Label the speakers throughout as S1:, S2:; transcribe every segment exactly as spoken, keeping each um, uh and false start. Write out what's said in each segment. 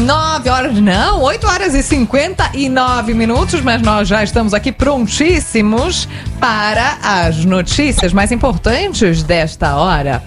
S1: nove horas, não, oito horas e cinquenta e nove minutos, mas nós já estamos aqui prontíssimos para as notícias mais importantes desta hora.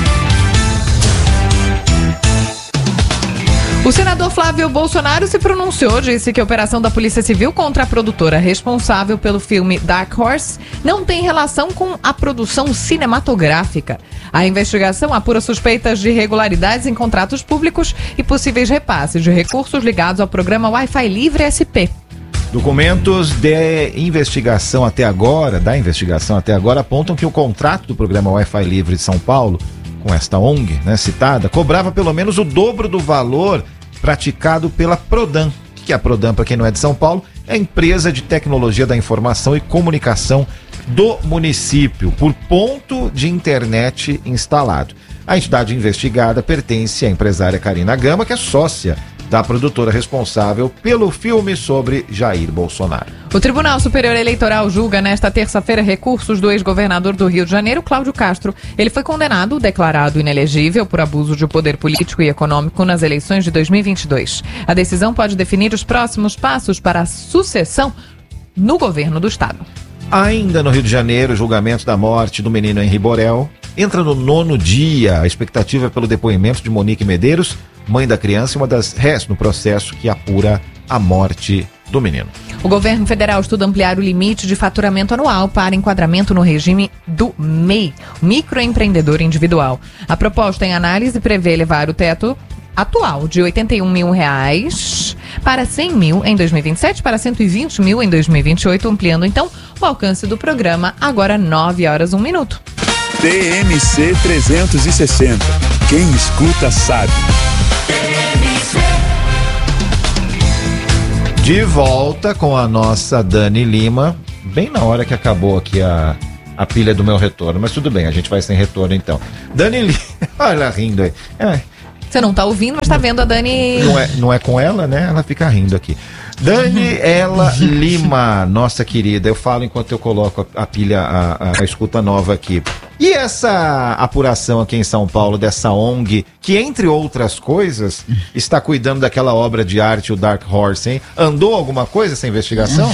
S1: O senador Flávio Bolsonaro se pronunciou, disse que a operação da Polícia Civil contra a produtora responsável pelo filme Dark Horse não tem relação com a produção cinematográfica. A investigação apura suspeitas de irregularidades em contratos públicos e possíveis repasses de recursos ligados ao programa Wi-Fi Livre S P.
S2: Documentos de investigação até agora, da investigação até agora, apontam que o contrato do programa Wi-Fi Livre de São Paulo, com esta O N G, né, citada, cobrava pelo menos o dobro do valor praticado pela Prodan. O que é a Prodan, para quem não é de São Paulo? É a empresa de tecnologia da informação e comunicação do município, por ponto de internet instalado. A entidade investigada pertence à empresária Karina Gama, que é sócia da produtora responsável pelo filme sobre Jair Bolsonaro.
S1: O Tribunal Superior Eleitoral julga nesta terça-feira recursos do ex-governador do Rio de Janeiro, Cláudio Castro. Ele foi condenado, declarado inelegível por abuso de poder político e econômico nas eleições de dois mil e vinte e dois. A decisão pode definir os próximos passos para a sucessão no governo do estado.
S2: Ainda no Rio de Janeiro, o julgamento da morte do menino Henri Borel entra no nono dia. A expectativa é pelo depoimento de Monique Medeiros, mãe da criança, e uma das réis no processo que apura a morte do menino.
S1: O governo federal estuda ampliar o limite de faturamento anual para enquadramento no regime do M E I, microempreendedor individual. A proposta em análise prevê elevar o teto atual de oitenta e um mil reais para cem mil em dois mil e vinte e sete, para cento e vinte mil em dois mil e vinte e oito, ampliando então o alcance do programa, agora nove horas, um minuto.
S3: T M C trezentos e sessenta. Quem escuta sabe.
S2: De volta com a nossa Dani Lima, bem na hora que acabou aqui a, a pilha do meu retorno, mas tudo bem, a gente vai sem retorno então. Dani Lima, olha ela rindo aí. É.
S1: Você não tá ouvindo, mas tá vendo a Dani...
S2: Não é, não é com ela, né? Ela fica rindo aqui. Dani Ela Lima, nossa querida, eu falo enquanto eu coloco a, a pilha, a, a, a escuta nova aqui. E essa apuração aqui em São Paulo dessa O N G, que entre outras coisas, está cuidando daquela obra de arte, o Dark Horse, hein? Andou alguma coisa essa investigação?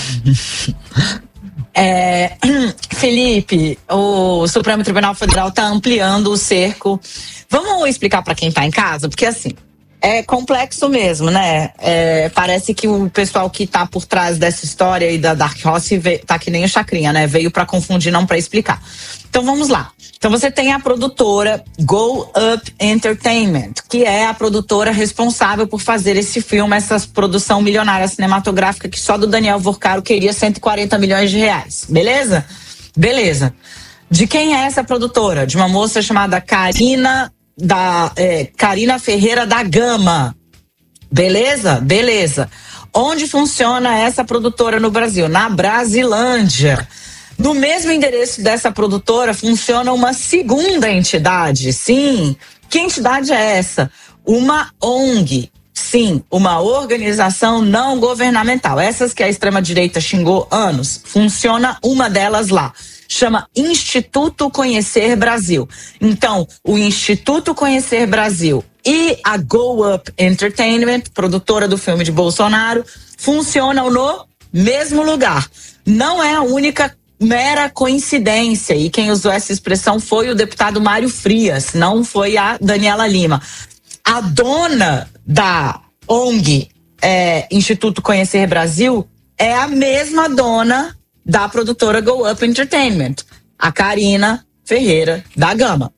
S4: É, Felipe, o Supremo Tribunal Federal está ampliando o cerco. Vamos explicar para quem está em casa? Porque assim, é complexo mesmo, né? É, parece que o pessoal que tá por trás dessa história aí da Dark Horse veio, tá que nem o Chacrinha, né? Veio pra confundir, não pra explicar. Então vamos lá. Então você tem a produtora Go Up Entertainment, que é a produtora responsável por fazer esse filme, essa produção milionária cinematográfica que só do Daniel Vorcaro queria cento e quarenta milhões de reais. Beleza? Beleza. De quem é essa produtora? De uma moça chamada Karina... da é, Karina Ferreira da Gama. Beleza? Beleza. Onde funciona essa produtora no Brasil? Na Brasilândia. No mesmo endereço dessa produtora funciona uma segunda entidade. Sim. Que entidade é essa? Uma O N G. Sim, uma organização não governamental. Essas que a extrema-direita xingou anos. Funciona uma delas lá. Chama Instituto Conhecer Brasil. Então, o Instituto Conhecer Brasil e a Go Up Entertainment, produtora do filme de Bolsonaro, funcionam no mesmo lugar. Não é a única mera coincidência, e quem usou essa expressão foi o deputado Mário Frias, não foi a Daniela Lima. A dona da O N G, é, Instituto Conhecer Brasil, é a mesma dona da produtora Go Up Entertainment, a Karina Ferreira da Gama.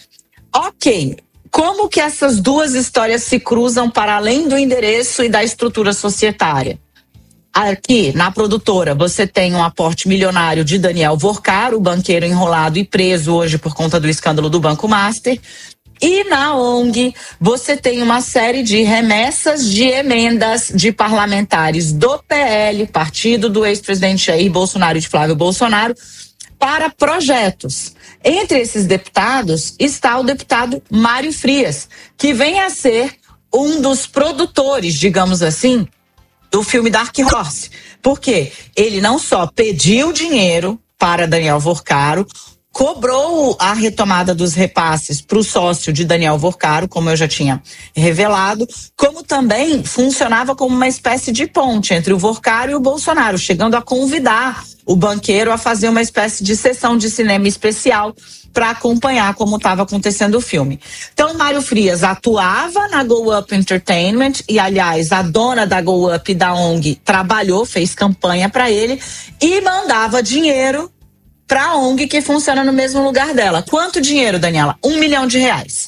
S4: Ok, como que essas duas histórias se cruzam para além do endereço e da estrutura societária? Aqui, na produtora, você tem um aporte milionário de Daniel Vorcaro, o banqueiro enrolado e preso hoje por conta do escândalo do Banco Master. E na O N G, você tem uma série de remessas de emendas de parlamentares do P L, partido do ex-presidente Jair Bolsonaro e de Flávio Bolsonaro, para projetos. Entre esses deputados está o deputado Mário Frias, que vem a ser um dos produtores, digamos assim, do filme Dark Horse. Porque ele não só pediu dinheiro para Daniel Vorcaro, cobrou a retomada dos repasses para o sócio de Daniel Vorcaro, como eu já tinha revelado, como também funcionava como uma espécie de ponte entre o Vorcaro e o Bolsonaro, chegando a convidar o banqueiro a fazer uma espécie de sessão de cinema especial para acompanhar como estava acontecendo o filme. Então, Mário Frias atuava na Go Up Entertainment e, aliás, a dona da Go Up e da O N G trabalhou, fez campanha para ele e mandava dinheiro para a O N G que funciona no mesmo lugar dela. Quanto dinheiro, Daniela? Um milhão de reais.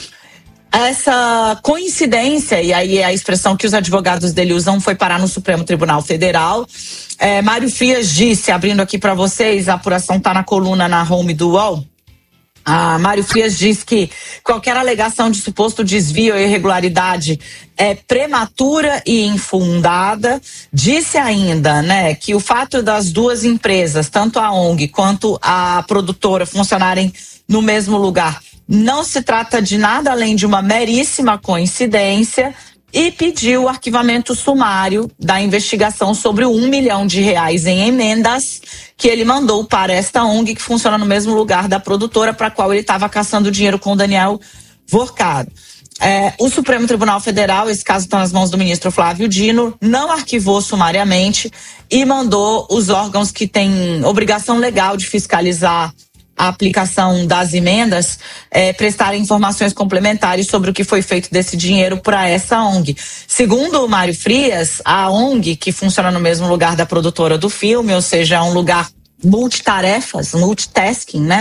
S4: Essa coincidência, e aí é a expressão que os advogados dele usam, foi parar no Supremo Tribunal Federal. É, Mário Frias disse, abrindo aqui para vocês, a apuração está na coluna na home do U O L. A Mário Frias diz que qualquer alegação de suposto desvio ou irregularidade é prematura e infundada. Disse ainda, né, que o fato das duas empresas, tanto a O N G quanto a produtora, funcionarem no mesmo lugar, não se trata de nada além de uma meríssima coincidência, e pediu o arquivamento sumário da investigação sobre o um milhão de reais em emendas que ele mandou para esta O N G que funciona no mesmo lugar da produtora para a qual ele estava caçando dinheiro com o Daniel Vorcaro. É, o Supremo Tribunal Federal, esse caso está nas mãos do ministro Flávio Dino, não arquivou sumariamente e mandou os órgãos que têm obrigação legal de fiscalizar a aplicação das emendas, é, prestarem informações complementares sobre o que foi feito desse dinheiro para essa O N G. Segundo o Mário Frias, a O N G, que funciona no mesmo lugar da produtora do filme, ou seja, é um lugar multitarefas, multitasking, né?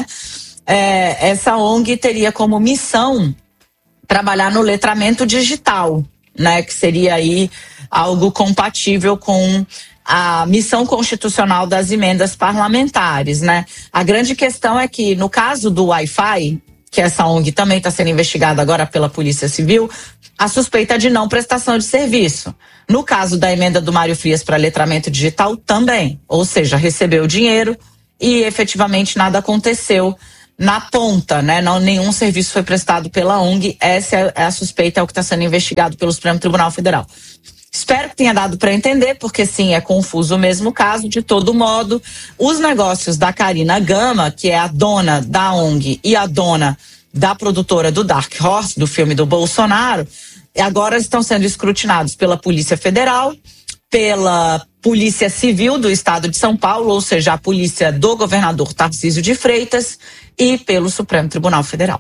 S4: É, essa O N G teria como missão trabalhar no letramento digital, né? Que seria aí algo compatível com a missão constitucional das emendas parlamentares, né? A grande questão é que, no caso do Wi-Fi, que essa O N G também está sendo investigada agora pela Polícia Civil, a suspeita é de não prestação de serviço. No caso da emenda do Mário Frias para letramento digital, também. Ou seja, recebeu dinheiro e efetivamente nada aconteceu na ponta, né? Não, nenhum serviço foi prestado pela O N G. Essa é a suspeita, é o que está sendo investigado pelo Supremo Tribunal Federal. Espero que tenha dado para entender, porque sim, é confuso o mesmo caso. De todo modo, os negócios da Karina Gama, que é a dona da O N G e a dona da produtora do Dark Horse, do filme do Bolsonaro, agora estão sendo escrutinados pela Polícia Federal, pela Polícia Civil do Estado de São Paulo, ou seja, a polícia do governador Tarcísio de Freitas, e pelo Supremo Tribunal Federal.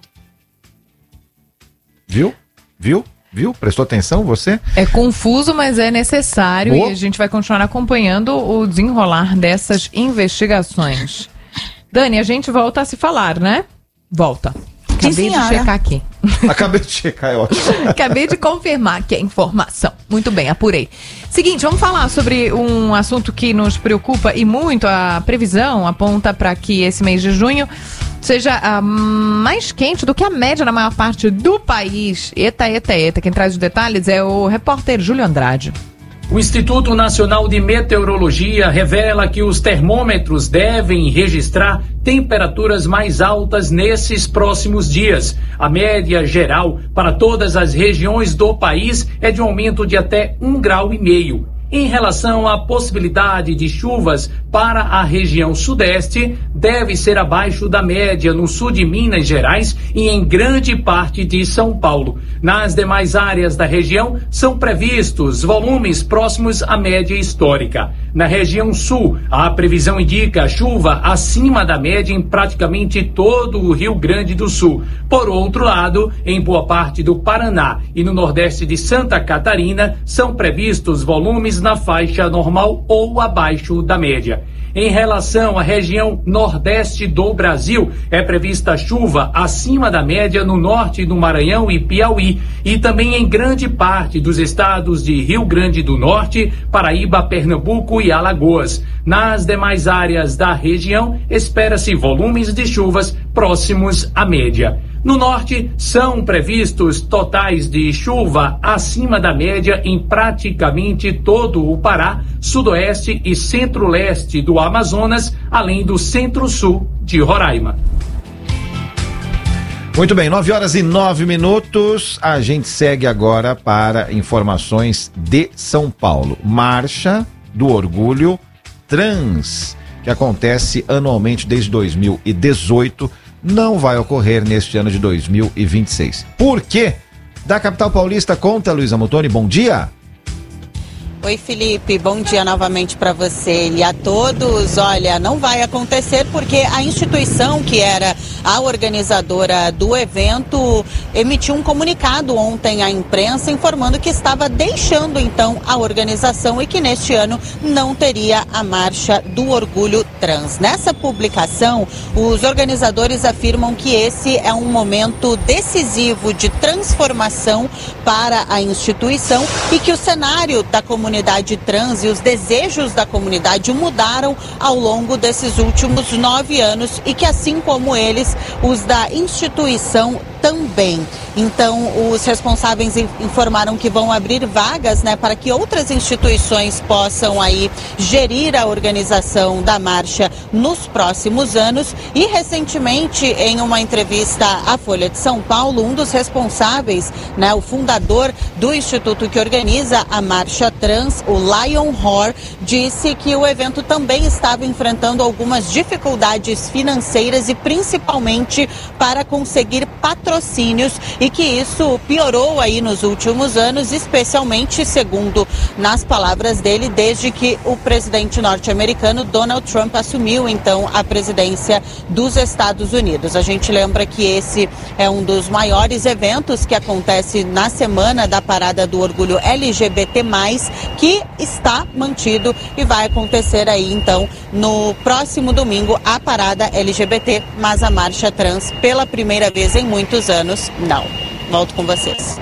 S2: Viu? Viu? Viu? Prestou atenção você?
S1: É confuso, mas é necessário. Oh. E a gente vai continuar acompanhando o desenrolar dessas investigações. Dani, a gente volta a se falar, né? Volta. Acabei de checar aqui.
S2: Acabei de checar, é ótimo.
S1: Acabei de confirmar que é informação. Muito bem, apurei. Seguinte, vamos falar sobre um assunto que nos preocupa e muito. A previsão aponta para que esse mês de junho seja uh, mais quente do que a média na maior parte do país. Eita, eita, eita. Quem traz os detalhes é o repórter Júlio Andrade.
S5: O Instituto Nacional de Meteorologia revela que os termômetros devem registrar temperaturas mais altas nesses próximos dias. A média geral para todas as regiões do país é de um aumento de até um grau e meio. Em relação à possibilidade de chuvas para a região sudeste, deve ser abaixo da média no sul de Minas Gerais e em grande parte de São Paulo. Nas demais áreas da região, são previstos volumes próximos à média histórica. Na região sul, a previsão indica chuva acima da média em praticamente todo o Rio Grande do Sul. Por outro lado, em boa parte do Paraná e no nordeste de Santa Catarina, são previstos volumes na faixa normal ou abaixo da média. Em relação à região nordeste do Brasil, é prevista chuva acima da média no norte do Maranhão e Piauí e também em grande parte dos estados de Rio Grande do Norte, Paraíba, Pernambuco e Alagoas. Nas demais áreas da região, espera-se volumes de chuvas próximos à média. No norte, são previstos totais de chuva acima da média em praticamente todo o Pará, sudoeste e centro-leste do Amazonas, além do centro-sul de Roraima.
S2: Muito bem, nove horas e nove minutos. A gente segue agora para informações de São Paulo. Marcha do Orgulho Trans, que acontece anualmente desde dois mil e dezoito, não vai ocorrer neste ano de dois mil e vinte e seis. Por quê? Da capital paulista, conta Luísa Mutoni, bom dia.
S6: Oi, Felipe, bom dia novamente para você e a todos. Olha, não vai acontecer porque a instituição que era a organizadora do evento emitiu um comunicado ontem à imprensa informando que estava deixando então a organização e que neste ano não teria a Marcha do Orgulho Trans. Nessa publicação, os organizadores afirmam que esse é um momento decisivo de transformação para a instituição e que o cenário da comunidade comunidade trans e os desejos da comunidade mudaram ao longo desses últimos nove anos e que, assim como eles, os da instituição também. Então, os responsáveis informaram que vão abrir vagas, né, para que outras instituições possam aí gerir a organização da marcha nos próximos anos. E recentemente, em uma entrevista à Folha de São Paulo, um dos responsáveis, né, o fundador do instituto que organiza a Marcha Trans, o Lion Hor, disse que o evento também estava enfrentando algumas dificuldades financeiras e principalmente para conseguir patrocínios e que isso piorou aí nos últimos anos, especialmente, segundo nas palavras dele, desde que o presidente norte-americano Donald Trump assumiu então a presidência dos Estados Unidos. A gente lembra que esse é um dos maiores eventos que acontece na semana da Parada do Orgulho L G B T mais, que está mantido e vai acontecer aí então no próximo domingo a Parada L G B T, mas a Marcha Trans pela primeira vez em muitos anos, não. Volto com vocês.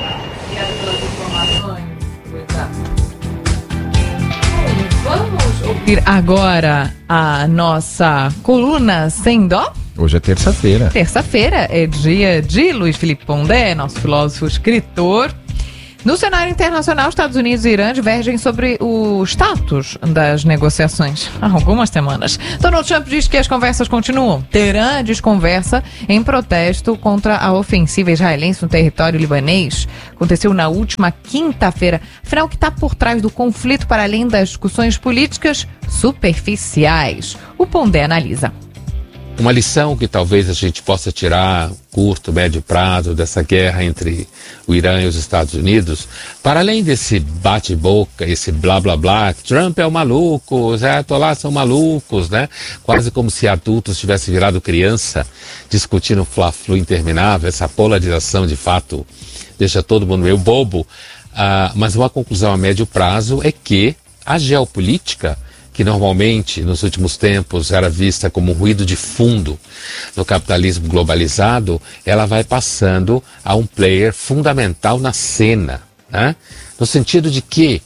S1: Vamos ouvir agora a nossa coluna Sem Dó?
S2: Hoje é terça-feira.
S1: Terça-feira é dia de Luiz Felipe Pondé, nosso filósofo escritor. No cenário internacional, Estados Unidos e Irã divergem sobre o status das negociações há algumas semanas. Donald Trump diz que as conversas continuam. Teherã desconversa em protesto contra a ofensiva israelense no território libanês. Aconteceu na última quinta-feira. Afinal, o que está por trás do conflito para além das discussões políticas superficiais? O Pondé analisa.
S7: Uma lição que talvez a gente possa tirar curto, médio prazo dessa guerra entre o Irã e os Estados Unidos, para além desse bate-boca, esse blá blá blá, Trump é um maluco, os ayatollahs são malucos, né? Quase como se adultos tivessem virado criança, discutindo fla-flu interminável, essa polarização de fato deixa todo mundo meio bobo, uh, mas uma conclusão a médio prazo é que a geopolítica, que normalmente, nos últimos tempos, era vista como um ruído de fundo no capitalismo globalizado, ela vai passando a um player fundamental na cena, né? No sentido de que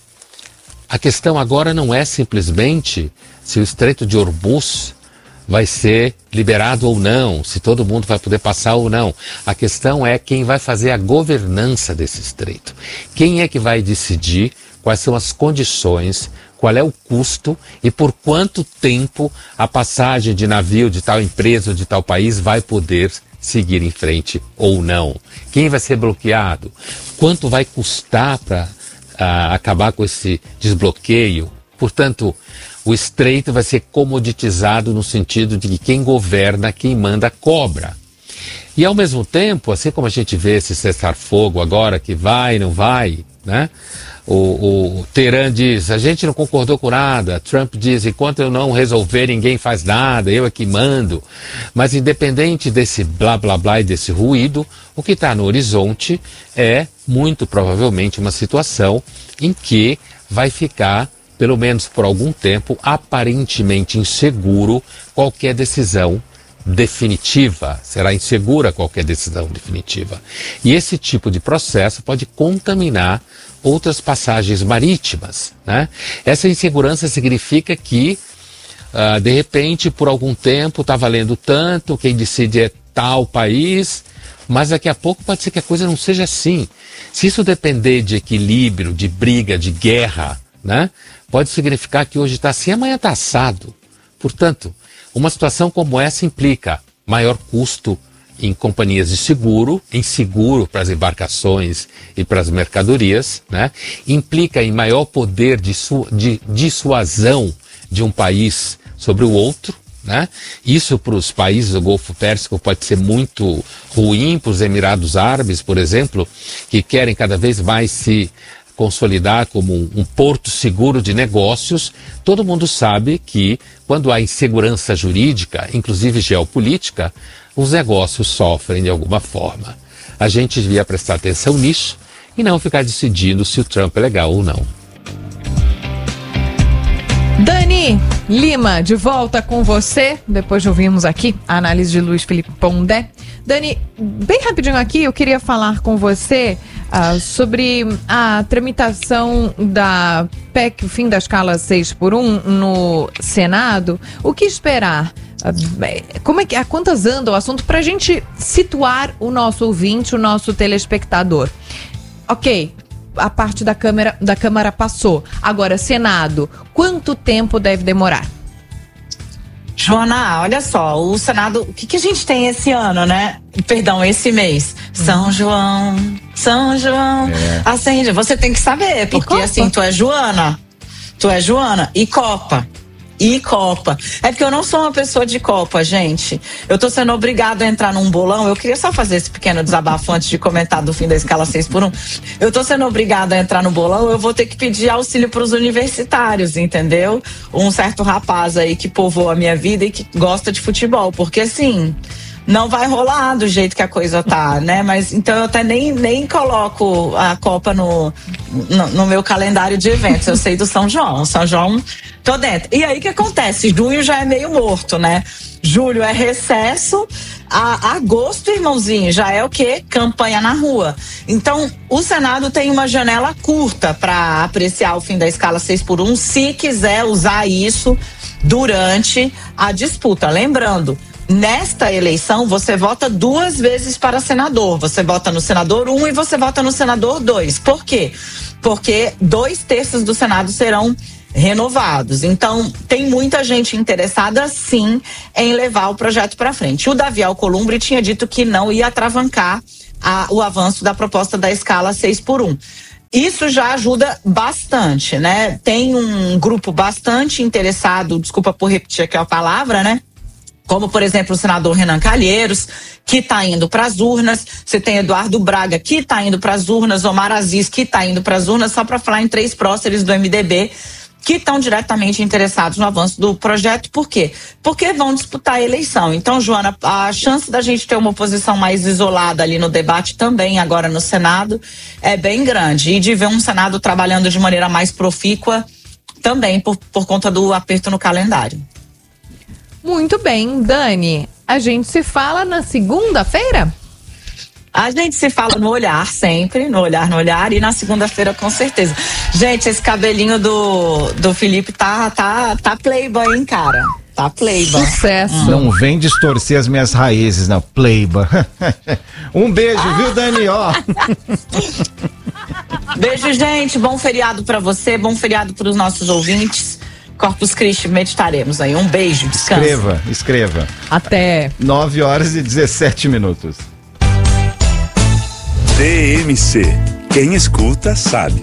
S7: a questão agora não é simplesmente se o Estreito de Hormuz vai ser liberado ou não, se todo mundo vai poder passar ou não. A questão é quem vai fazer a governança desse estreito. Quem é que vai decidir quais são as condições, qual é o custo e por quanto tempo a passagem de navio de tal empresa ou de tal país vai poder seguir em frente ou não. Quem vai ser bloqueado? Quanto vai custar para uh, acabar com esse desbloqueio? Portanto, o estreito vai ser comoditizado no sentido de que quem governa, quem manda, cobra. E ao mesmo tempo, assim como a gente vê esse cessar-fogo agora, que vai, não vai, né? O, o Teherã diz, a gente não concordou com nada. Trump diz, enquanto eu não resolver, ninguém faz nada, eu é que mando. Mas independente desse blá blá blá e desse ruído, o que está no horizonte é, muito provavelmente, uma situação em que vai ficar, pelo menos por algum tempo, aparentemente inseguro qualquer decisão definitiva. Será insegura qualquer decisão definitiva. E esse tipo de processo pode contaminar outras passagens marítimas, né? Essa insegurança significa que, uh, de repente, por algum tempo está valendo tanto, quem decide é tal país, mas daqui a pouco pode ser que a coisa não seja assim. Se isso depender de equilíbrio, de briga, de guerra, né? Pode significar que hoje está assim, amanhã está assado. Portanto, uma situação como essa implica maior custo em companhias de seguro, em seguro para as embarcações e para as mercadorias, né? Implica em maior poder de, su de dissuasão de um país sobre o outro, né? Isso para os países do Golfo Pérsico pode ser muito ruim, para os Emirados Árabes, por exemplo, que querem cada vez mais se consolidar como um, um porto seguro de negócios. Todo mundo sabe que quando há insegurança jurídica, inclusive geopolítica, os negócios sofrem de alguma forma. A gente devia prestar atenção nisso e não ficar decidindo se o Trump é legal ou não.
S1: Dani Lima, de volta com você, depois de ouvirmos aqui a análise de Luiz Felipe Pondé. Dani, bem rapidinho aqui, eu queria falar com você uh, sobre a tramitação da P E C, o fim da escala seis por um, no Senado. O que esperar? Uh, como é que, a quantas anda o assunto para a gente situar o nosso ouvinte, o nosso telespectador? Ok, a parte da Câmara, da Câmara passou. Agora, Senado, quanto tempo deve demorar?
S4: Joana, olha só, o Senado, o que, que a gente tem esse ano, né? Perdão, esse mês. São João, São João, é. acende. Você tem que saber, porque assim, tu é Joana, tu é Joana, e Copa. E Copa. É porque eu não sou uma pessoa de Copa, gente. Eu tô sendo obrigada a entrar num bolão. Eu queria só fazer esse pequeno desabafo antes de comentar do fim da escala seis por um. Eu tô sendo obrigada a entrar no bolão, eu vou ter que pedir auxílio pros universitários, entendeu? Um certo rapaz aí que povoa a minha vida e que gosta de futebol. Porque assim, não vai rolar do jeito que a coisa tá, né? Mas então eu até nem, nem coloco a Copa no, no, no meu calendário de eventos. Eu sei do São João. São João, tô dentro. E aí o que acontece? Junho já é meio morto, né? Julho é recesso. A, agosto, irmãozinho, já é o quê? Campanha na rua. Então, o Senado tem uma janela curta para apreciar o fim da escala seis por um, se quiser usar isso durante a disputa. Lembrando, nesta eleição, você vota duas vezes para senador. Você vota no senador um e você vota no senador dois. Por quê? Porque dois terços do Senado serão renovados. Então, tem muita gente interessada, sim, em levar o projeto para frente. O Davi Alcolumbre tinha dito que não ia atravancar a, o avanço da proposta da escala seis por um. Isso já ajuda bastante, né? Tem um grupo bastante interessado, desculpa por repetir aqui a palavra, né? Como, por exemplo, o senador Renan Calheiros, que está indo para as urnas. Você tem Eduardo Braga, que está indo para as urnas. Omar Aziz, que está indo para as urnas. Só para falar em três próceres do M D B, que estão diretamente interessados no avanço do projeto. Por quê? Porque vão disputar a eleição. Então, Joana, a chance da gente ter uma oposição mais isolada ali no debate também, agora no Senado, é bem grande. E de ver um Senado trabalhando de maneira mais profícua também, por, por conta do aperto no calendário.
S1: Muito bem, Dani. A gente se fala na segunda-feira?
S4: A gente se fala no olhar sempre, no olhar, no olhar, e na segunda-feira com certeza. Gente, esse cabelinho do, do Felipe tá, tá, tá playboy, hein, cara? Tá playboy.
S1: Sucesso.
S2: Hum. Não vem distorcer as minhas raízes, não. Playboy. Um beijo, ah. viu, Dani? Ó.
S4: Beijo, gente. Bom feriado pra você, bom feriado pros nossos ouvintes. Corpus Christi, meditaremos aí. Um beijo, descansa.
S2: Escreva, escreva.
S1: Até.
S2: nove horas e dezessete minutos.
S3: D M C. Quem escuta, sabe.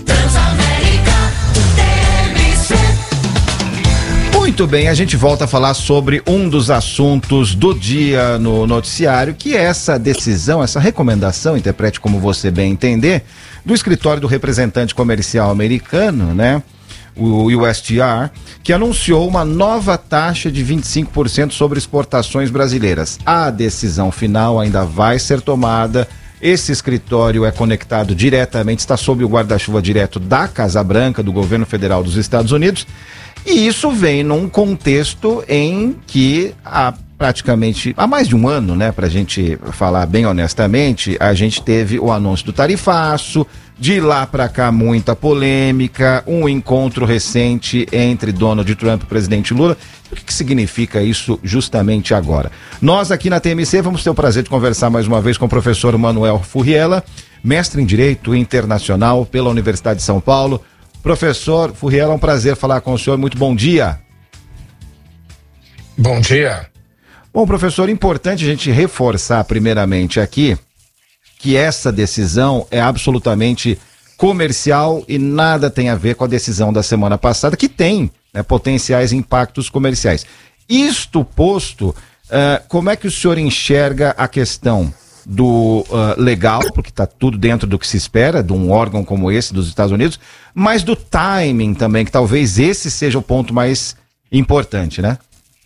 S2: Muito bem, a gente volta a falar sobre um dos assuntos do dia no noticiário, que é essa decisão, essa recomendação, interprete como você bem entender, do escritório do representante comercial americano, né? O U S T R, que anunciou uma nova taxa de vinte e cinco por cento sobre exportações brasileiras. A decisão final ainda vai ser tomada. Esse escritório é conectado diretamente, está sob o guarda-chuva direto da Casa Branca, do governo federal dos Estados Unidos, e isso vem num contexto em que há praticamente, há mais de um ano, né, pra gente falar bem honestamente, a gente teve o anúncio do tarifaço, de lá para cá muita polêmica, um encontro recente entre Donald Trump e o presidente Lula. O que, que significa isso justamente agora? Nós aqui na T M C vamos ter o prazer de conversar mais uma vez com o professor Manuel Furriela, mestre em Direito Internacional pela Universidade de São Paulo. Professor Furriela, é um prazer falar com o senhor. Muito bom dia.
S8: Bom dia.
S2: Bom, professor, importante a gente reforçar primeiramente aqui que essa decisão é absolutamente comercial e nada tem a ver com a decisão da semana passada, que tem, né, potenciais impactos comerciais. Isto posto, uh, como é que o senhor enxerga a questão do uh, legal, porque está tudo dentro do que se espera de um órgão como esse dos Estados Unidos, mas do timing também, que talvez esse seja o ponto mais importante, né?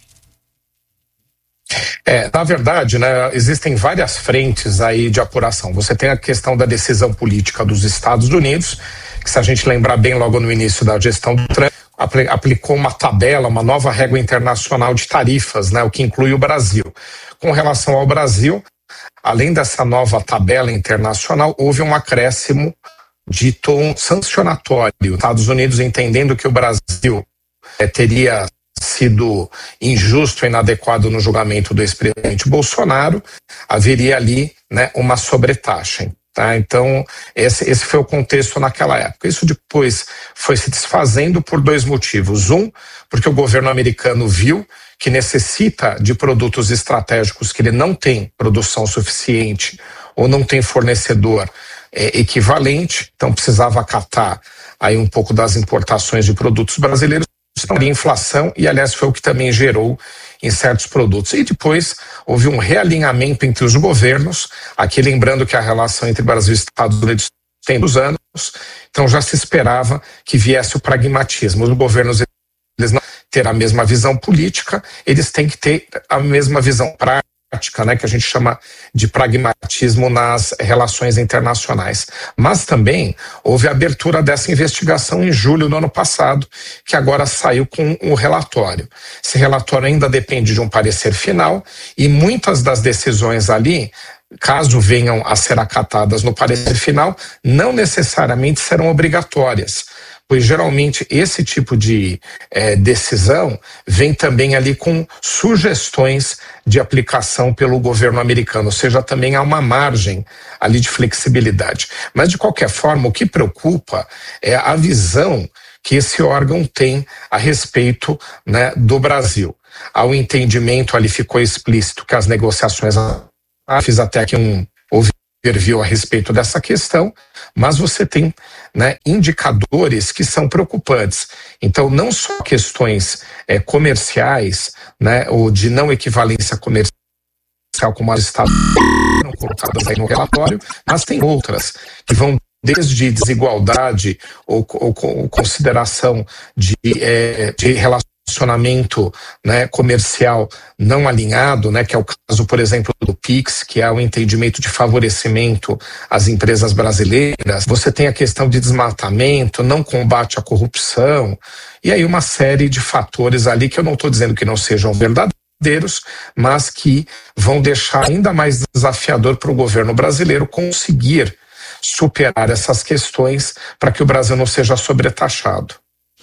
S8: É, na verdade, né, existem várias frentes aí de apuração. Você tem a questão da decisão política dos Estados Unidos, que, se a gente lembrar bem logo no início da gestão do Trump, aplicou uma tabela, uma nova régua internacional de tarifas, né, o que inclui o Brasil. Com relação ao Brasil, além dessa nova tabela internacional, houve um acréscimo de tom sancionatório. Os Estados Unidos, entendendo que o Brasil é, teria sido injusto e inadequado no julgamento do ex-presidente Bolsonaro, haveria ali, né, uma sobretaxa. Tá? Então, esse, esse foi o contexto naquela época. Isso depois foi se desfazendo por dois motivos. Um, porque o governo americano viu que necessita de produtos estratégicos que ele não tem produção suficiente ou não tem fornecedor é, equivalente, então precisava acatar aí um pouco das importações de produtos brasileiros, a inflação, e aliás foi o que também gerou em certos produtos. E depois houve um realinhamento entre os governos, aqui lembrando que a relação entre Brasil e Estados Unidos tem dos anos, então já se esperava que viesse o pragmatismo. Os governos, eles não ter a mesma visão política, eles têm que ter a mesma visão prática, né, que a gente chama de pragmatismo nas relações internacionais. Mas também houve a abertura dessa investigação em julho do ano passado, que agora saiu com um relatório. Esse relatório ainda depende de um parecer final e muitas das decisões ali, caso venham a ser acatadas no parecer final, não necessariamente serão obrigatórias, pois geralmente esse tipo de é, decisão vem também ali com sugestões de aplicação pelo governo americano, ou seja, também há uma margem ali de flexibilidade. Mas, de qualquer forma, o que preocupa é a visão que esse órgão tem a respeito, né, do Brasil. Ao entendimento ali ficou explícito que as negociações, fiz até aqui um overview a respeito dessa questão, mas você tem, né, indicadores que são preocupantes. Então, não só questões é, comerciais, né, ou de não equivalência comercial, como as Estados foram colocadas aí no relatório, mas tem outras que vão desde desigualdade ou, ou, ou consideração de, é, de relacionamento, né, comercial não alinhado, né, que é o caso, por exemplo, do Pix, que é o entendimento de favorecimento às empresas brasileiras. Você tem a questão de desmatamento, não combate à corrupção, e aí uma série de fatores ali que eu não estou dizendo que não sejam verdadeiros, mas que vão deixar ainda mais desafiador para o governo brasileiro conseguir superar essas questões para que o Brasil não seja sobretaxado.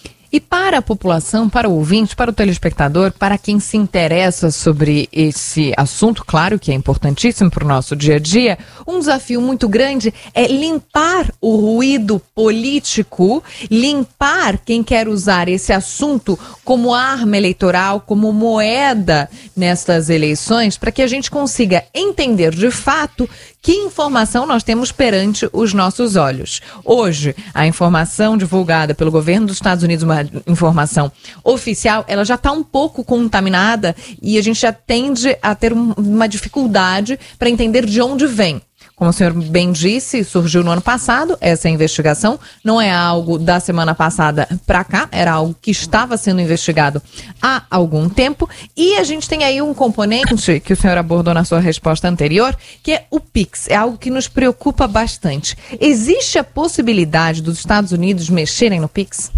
S1: E para a população, para o ouvinte, para o telespectador, para quem se interessa sobre esse assunto, claro que é importantíssimo para o nosso dia a dia, um desafio muito grande é limpar o ruído político, limpar quem quer usar esse assunto como arma eleitoral, como moeda nessas eleições, para que a gente consiga entender de fato que informação nós temos perante os nossos olhos. Hoje, a informação divulgada pelo governo dos Estados Unidos, uma informação oficial, ela já está um pouco contaminada e a gente já tende a ter um, uma dificuldade para entender de onde vem. Como o senhor bem disse, surgiu no ano passado essa investigação, não é algo da semana passada para cá, era algo que estava sendo investigado há algum tempo, e a gente tem aí um componente que o senhor abordou na sua resposta anterior, que é o Pix, é algo que nos preocupa bastante. Existe a possibilidade dos Estados Unidos mexerem no Pix?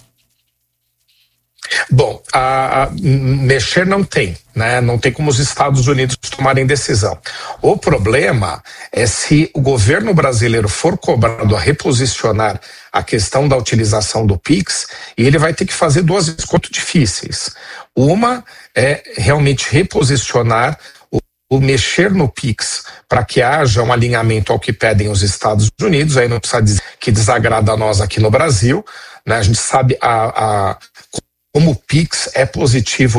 S8: Bom, a, a, mexer não tem, né? Não tem como os Estados Unidos tomarem decisão. O problema é se o governo brasileiro for cobrado a reposicionar a questão da utilização do Pix, e ele vai ter que fazer duas escolhas muito difíceis. Uma é realmente reposicionar o, o mexer no Pix para que haja um alinhamento ao que pedem os Estados Unidos, aí não precisa dizer que desagrada a nós aqui no Brasil, né? A gente sabe a, a como o Pix é positivo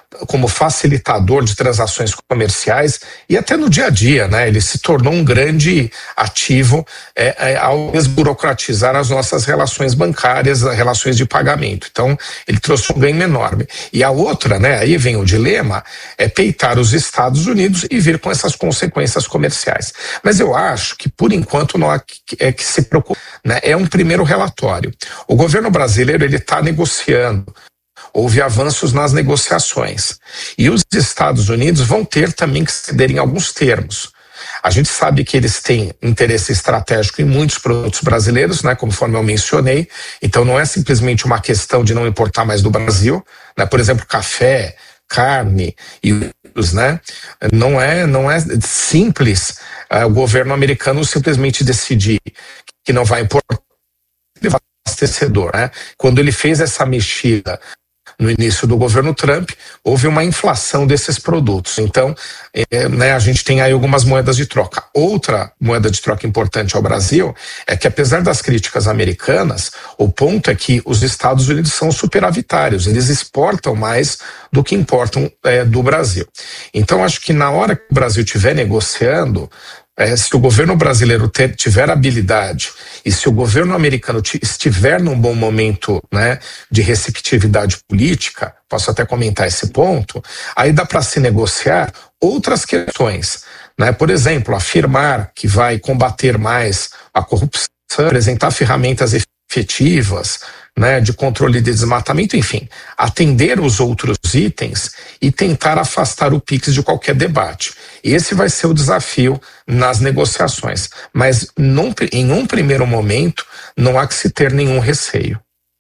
S8: como facilitador de transações comerciais e até no dia a dia, né? Ele se tornou um grande ativo é, é, ao desburocratizar as nossas relações bancárias, as relações de pagamento. Então, ele trouxe um ganho enorme. E a outra, né? Aí vem o dilema, é peitar os Estados Unidos e vir com essas consequências comerciais. Mas eu acho que, por enquanto, não há que, é que se preocupar, né? É um primeiro relatório. O governo brasileiro, ele está negociando. Houve avanços nas negociações. E os Estados Unidos vão ter também que ceder em alguns termos. A gente sabe que eles têm interesse estratégico em muitos produtos brasileiros, né, conforme eu mencionei. Então não é simplesmente uma questão de não importar mais do Brasil, né, por exemplo, café, carne e outros, né? Não é, não é simples uh, o governo americano simplesmente decidir que não vai importar abastecedor, né? Quando ele fez essa mexida no início do governo Trump, houve uma inflação desses produtos. Então, é, né, a gente tem aí algumas moedas de troca. Outra moeda de troca importante ao Brasil é que, apesar das críticas americanas, o ponto é que os Estados Unidos são superavitários, eles exportam mais do que importam é, do Brasil. Então, acho que na hora que o Brasil estiver negociando, É, se o governo brasileiro ter, tiver habilidade e se o governo americano t- estiver num bom momento, né, de receptividade política, posso até comentar esse ponto, aí dá para se negociar outras questões, né? Por exemplo, afirmar que vai combater mais a corrupção, apresentar ferramentas efetivas, né, de controle de desmatamento, enfim, atender os outros itens e tentar afastar o Pix de qualquer debate. Esse vai ser o desafio nas negociações, mas num, em um primeiro momento não há que se ter nenhum receio.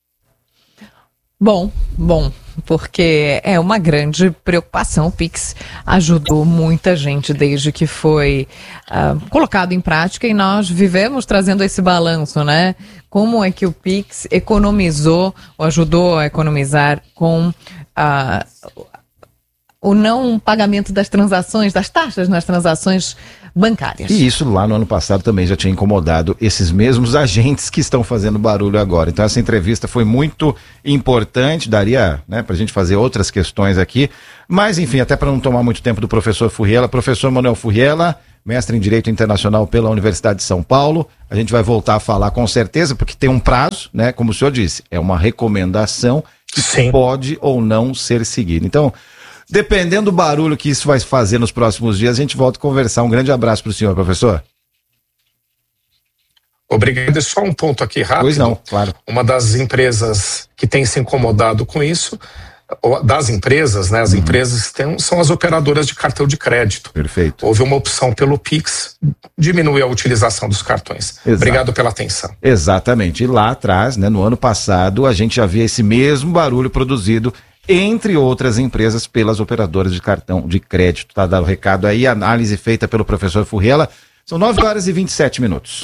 S1: Bom, bom, porque é uma grande preocupação. O Pix ajudou muita gente desde que foi uh, colocado em prática e nós vivemos trazendo esse balanço, né? Como é que o Pix economizou, ou ajudou a economizar com uh, o não pagamento das transações, das taxas nas transações bancárias.
S2: E isso lá no ano passado também já tinha incomodado esses mesmos agentes que estão fazendo barulho agora. Então essa entrevista foi muito importante, daria, né, pra gente fazer outras questões aqui, mas enfim, até para não tomar muito tempo do professor Furriela, professor Manuel Furriela, mestre em Direito Internacional pela Universidade de São Paulo, a gente vai voltar a falar com certeza, porque tem um prazo, né, como o senhor disse, é uma recomendação que Sim. pode ou não ser seguida. Então, dependendo do barulho que isso vai fazer nos próximos dias, a gente volta a conversar. Um grande abraço para o senhor, professor.
S8: Obrigado. E só um ponto aqui rápido.
S2: Pois não, claro.
S8: Uma das empresas que tem se incomodado com isso, das empresas, né? As uhum. empresas que tem, são as operadoras de cartão de crédito.
S2: Perfeito.
S8: Houve uma opção pelo Pix, diminui a utilização dos cartões. Exato. Obrigado pela atenção.
S2: Exatamente. E lá atrás, né, no ano passado, a gente já via esse mesmo barulho produzido entre outras empresas, pelas operadoras de cartão de crédito. Tá dado o recado aí, análise feita pelo professor Furriela. São nove horas e vinte e sete minutos.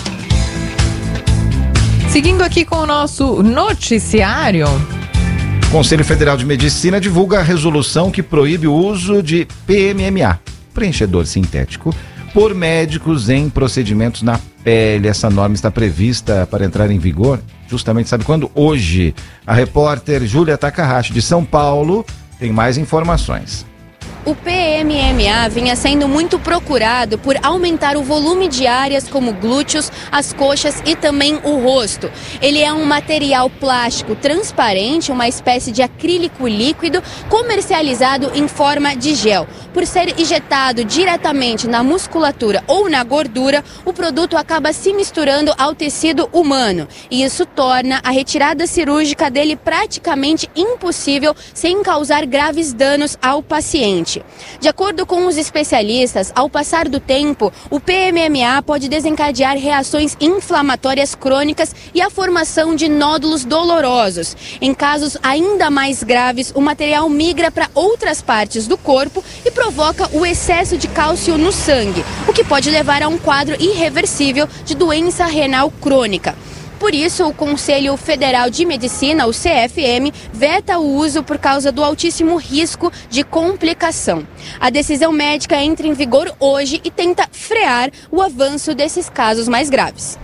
S1: Seguindo aqui com o nosso noticiário.
S2: O Conselho Federal de Medicina divulga a resolução que proíbe o uso de P M M A, preenchedor sintético, por médicos em procedimentos na pele. Essa norma está prevista para entrar em vigor justamente, sabe quando? Hoje. A repórter Júlia Takahashi, de São Paulo, tem mais informações.
S9: O P M M A vinha sendo muito procurado por aumentar o volume de áreas como glúteos, as coxas e também o rosto. Ele é um material plástico transparente, uma espécie de acrílico líquido comercializado em forma de gel. Por ser injetado diretamente na musculatura ou na gordura, o produto acaba se misturando ao tecido humano. E isso torna a retirada cirúrgica dele praticamente impossível, sem causar graves danos ao paciente. De acordo com os especialistas, ao passar do tempo, o P M M A pode desencadear reações inflamatórias crônicas e a formação de nódulos dolorosos. Em casos ainda mais graves, o material migra para outras partes do corpo e provoca o excesso de cálcio no sangue, o que pode levar a um quadro irreversível de doença renal crônica. Por isso, o Conselho Federal de Medicina, o C F M, veta o uso por causa do altíssimo risco de complicação. A decisão médica entra em vigor hoje e tenta frear o avanço desses casos mais graves.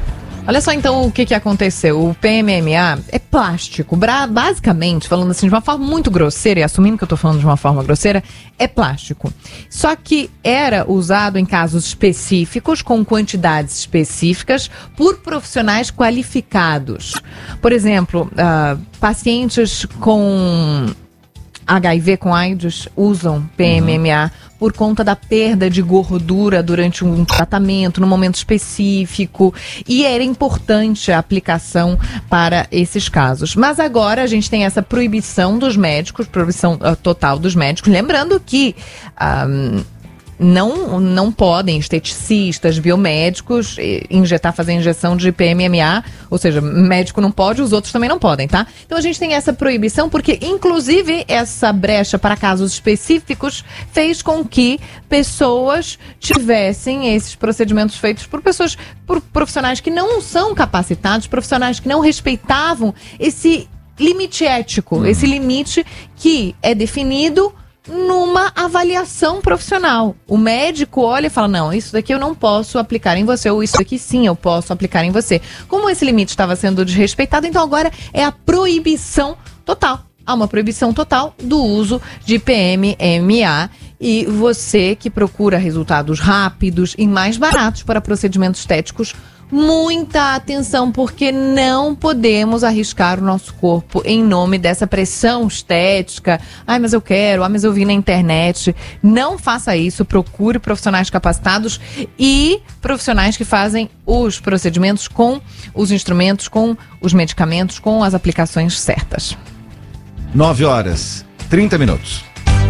S1: Olha só então o que, que aconteceu. O P M M A é plástico. Bra- basicamente, falando assim de uma forma muito grosseira, e assumindo que eu tô falando de uma forma grosseira, é plástico. Só que era usado em casos específicos, com quantidades específicas, por profissionais qualificados. Por exemplo, uh, pacientes com H I V, com AIDS, usam P M M A uhum. por conta da perda de gordura durante um tratamento, num momento específico, e era importante a aplicação para esses casos. Mas agora a gente tem essa proibição dos médicos, proibição uh, total dos médicos, lembrando que um, Não, não podem esteticistas, biomédicos injetar, fazer injeção de P M M A, ou seja, médico não pode, os outros também não podem, tá? Então a gente tem essa proibição porque, inclusive, essa brecha para casos específicos fez com que pessoas tivessem esses procedimentos feitos por pessoas, por profissionais que não são capacitados, profissionais que não respeitavam esse limite ético, uhum. esse limite que é definido numa avaliação profissional. O médico olha e fala, não, isso daqui eu não posso aplicar em você, ou isso daqui sim eu posso aplicar em você. Como esse limite estava sendo desrespeitado, então agora é a proibição total. Há uma proibição total do uso de P M M A. E você que procura resultados rápidos e mais baratos para procedimentos estéticos, muita atenção, porque não podemos arriscar o nosso corpo em nome dessa pressão estética. Ai, mas eu quero, ah, mas eu vi na internet. Não faça isso, procure profissionais capacitados e profissionais que fazem os procedimentos com os instrumentos, com os medicamentos, com as aplicações certas.
S2: nove horas, trinta minutos.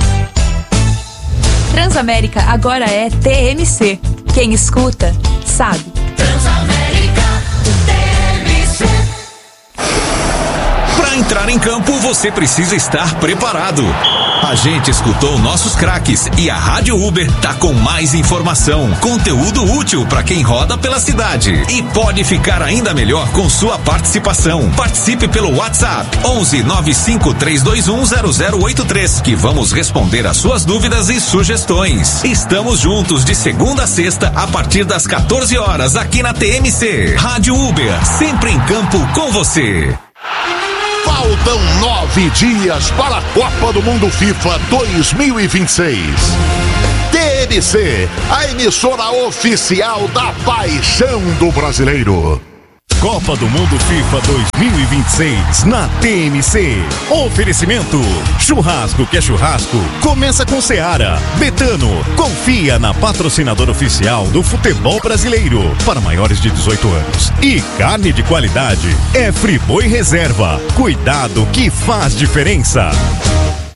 S10: Transamérica agora é T M C. Quem escuta, sabe.
S11: Transamérica, T M C. Para entrar em campo, você precisa estar preparado. A gente escutou nossos craques e a Rádio Uber tá com mais informação, conteúdo útil para quem roda pela cidade. E pode ficar ainda melhor com sua participação. Participe pelo WhatsApp onze nove cinco três dois um zero zero oito três, que vamos responder as suas dúvidas e sugestões. Estamos juntos de segunda a sexta a partir das quatorze horas aqui na T M C. Rádio Uber, sempre em campo com você.
S12: Faltam nove dias para a Copa do Mundo FIFA dois mil e vinte e seis. T M C, a emissora oficial da paixão do brasileiro.
S13: Copa do Mundo FIFA dois mil e vinte e seis na T M C. Oferecimento: churrasco que é churrasco, começa com Seara. Betano, confia na patrocinadora oficial do futebol brasileiro para maiores de dezoito anos. E carne de qualidade é Friboi Reserva. Cuidado que faz diferença.